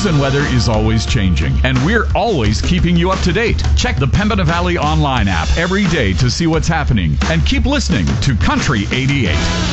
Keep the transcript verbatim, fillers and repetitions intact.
news and weather is always changing, and we're always keeping you up to date. Check the Pembina Valley Online app every day to see what's happening, and keep listening to Country eighty-eight.